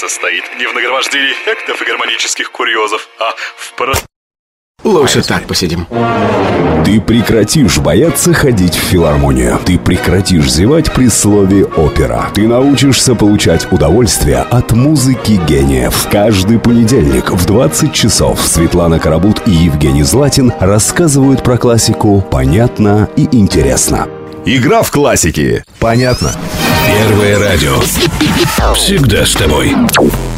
состоит не в нагромождении эффектов и гармонических курьезов, а в Лучше так посидим. Ты прекратишь бояться ходить в филармонию. Ты прекратишь зевать при слове «опера». Ты научишься получать удовольствие от музыки гениев. Каждый понедельник в 20 часов Светлана Карабут и Евгений Златин рассказывают про классику понятно и интересно. Игра в классики. Понятно. Первое радио. Всегда с тобой.